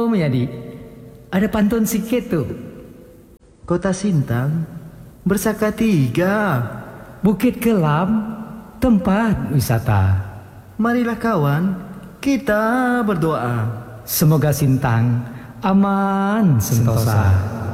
Miyadi, ada pantun sikit tuh. Kota Sintang bersaka 3. Bukit Kelam, tempat wisata. Marilah kawan, kita berdoa. Semoga Sintang aman sentosa.